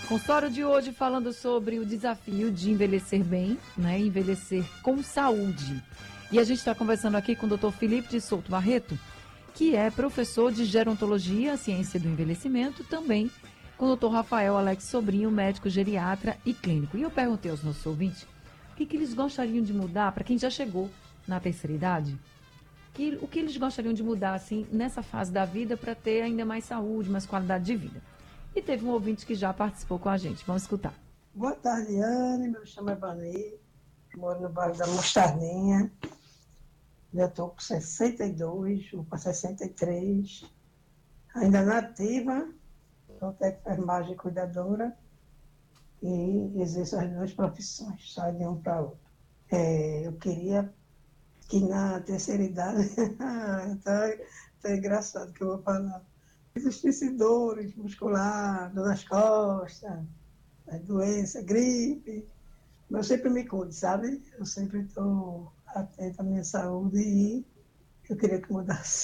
Consultório de hoje falando sobre o desafio de envelhecer bem, né? Envelhecer com saúde. E a gente está conversando aqui com o Dr. Felipe de Souto Barreto, que é professor de gerontologia, ciência do envelhecimento, também com o Dr. Rafael Alex Sobrinho, médico geriatra e clínico. E eu perguntei aos nossos ouvintes o que eles gostariam de mudar para quem já chegou na terceira idade. O que eles gostariam de mudar assim nessa fase da vida para ter ainda mais saúde, mais qualidade de vida. E teve um ouvinte que já participou com a gente. Vamos escutar. Boa tarde, Anne. Meu nome é Vani. Moro no bairro da Mostardinha. Já estou com 62, vou para 63. Ainda nativa, sou técnica de enfermagem e cuidadora. E exerço as duas profissões, sai de um para outro. Eu queria que na terceira idade, tá engraçado que eu vou falar, existissem dores musculares, dor nas costas, doença, gripe. Eu sempre me cuido, sabe? Eu sempre estou atenta à minha saúde e eu queria que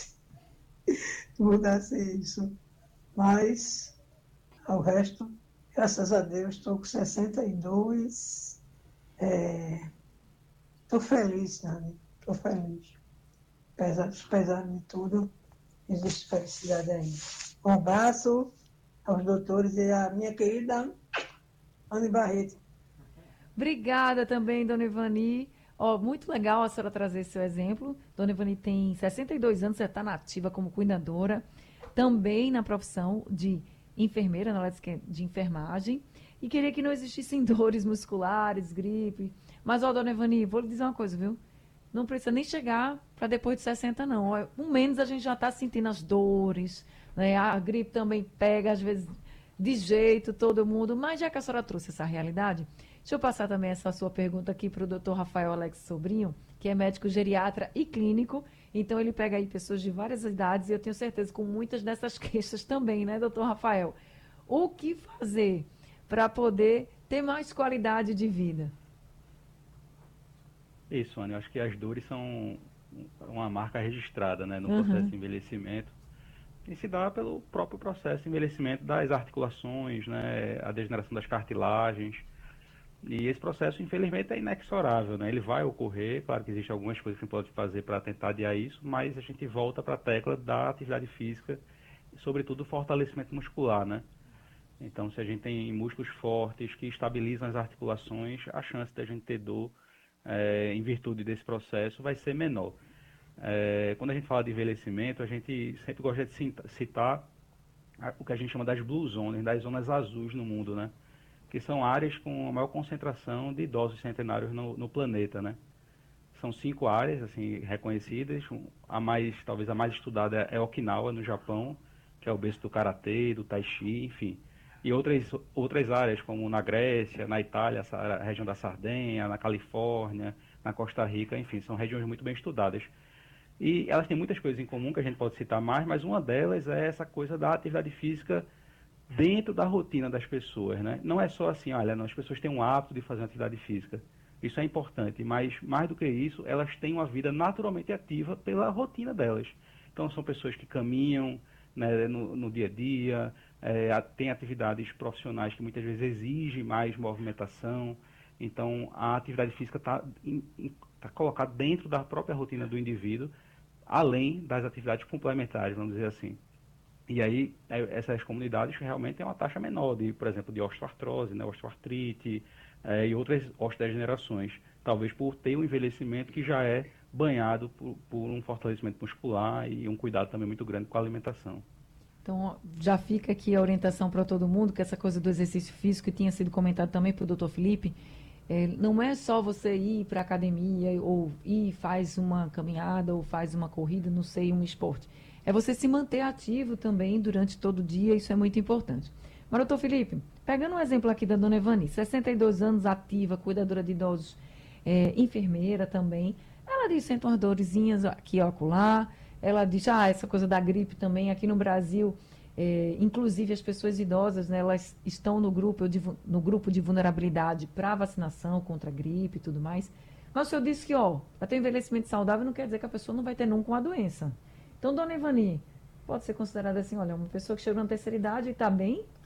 mudasse isso. Mas, ao resto, graças a Deus, estou com 62. Estou feliz, Nani. Estou feliz. Apesar de tudo, existe felicidade ainda. Um abraço aos doutores e à minha querida Anne Barreto. Obrigada também, dona Ivani. Muito legal a senhora trazer seu exemplo. Dona Ivani tem 62 anos, já está nativa como cuidadora, também na profissão de enfermeira, na área de enfermagem, e queria que não existissem dores musculares, gripe. Mas, dona Ivani, vou lhe dizer uma coisa, viu? Não precisa nem chegar para depois de 60, não. Com menos a gente já está sentindo as dores, né? A gripe também pega, às vezes, de jeito, todo mundo. Mas já que a senhora trouxe essa realidade, deixa eu passar também essa sua pergunta aqui para o Dr. Rafael Alex Sobrinho, que é médico geriatra e clínico. Então, ele pega aí pessoas de várias idades e eu tenho certeza com muitas dessas queixas também, né, doutor Rafael? O que fazer para poder ter mais qualidade de vida? Isso, Ana, eu acho que as dores são uma marca registrada, né, no processo Uhum. de envelhecimento. E se dá pelo próprio processo de envelhecimento das articulações, né, a degeneração das cartilagens. E esse processo, infelizmente, é inexorável, né? Ele vai ocorrer, claro que existem algumas coisas que a gente pode fazer para tentar adiar isso, mas a gente volta para a tecla da atividade física e, sobretudo, o fortalecimento muscular, né? Então, se a gente tem músculos fortes que estabilizam as articulações, a chance de a gente ter dor em virtude desse processo vai ser menor. Quando a gente fala de envelhecimento, a gente sempre gosta de citar o que a gente chama das blue zones, das zonas azuis no mundo, né? Que são áreas com a maior concentração de idosos centenários no planeta, né? São 5 áreas assim reconhecidas. Talvez a mais estudada é Okinawa, no Japão, que é o berço do karatê, do tai chi, enfim. E outras áreas, como na Grécia, na Itália, a região da Sardenha, na Califórnia, na Costa Rica, enfim, são regiões muito bem estudadas. E elas têm muitas coisas em comum que a gente pode citar mais, mas uma delas é essa coisa da atividade física dentro da rotina das pessoas, né? Não é só assim, olha, não, as pessoas têm um hábito de fazer uma atividade física. Isso é importante, mas mais do que isso, elas têm uma vida naturalmente ativa pela rotina delas. Então são pessoas que caminham, né, no dia a dia, têm atividades profissionais que muitas vezes exigem mais movimentação. Então a atividade física está colocada dentro da própria rotina do indivíduo, além das atividades complementares, vamos dizer assim. E aí, essas comunidades realmente têm uma taxa menor, por exemplo, de osteoartrose, né, osteoartrite e outras osteodegenerações. Talvez por ter um envelhecimento que já é banhado por um fortalecimento muscular e um cuidado também muito grande com a alimentação. Então, já fica aqui a orientação para todo mundo, que essa coisa do exercício físico, que tinha sido comentado também pelo Dr. Felipe, não é só você ir para a academia, ou ir faz uma caminhada, ou faz uma corrida, não sei, um esporte. É você se manter ativo também durante todo o dia, isso é muito importante. Mas, doutor Felipe, pegando um exemplo aqui da dona Evani, 62 anos, ativa, cuidadora de idosos, enfermeira também, ela diz, sente umas dorzinhas aqui e acolá, ela diz, essa coisa da gripe também, aqui no Brasil, inclusive as pessoas idosas, né, elas estão no grupo de vulnerabilidade para vacinação contra a gripe e tudo mais. Mas o senhor disse que, para ter envelhecimento saudável não quer dizer que a pessoa não vai ter nunca uma doença. Então, dona Ivani, pode ser considerada assim, olha, uma pessoa que chegou na terceira idade e está bem,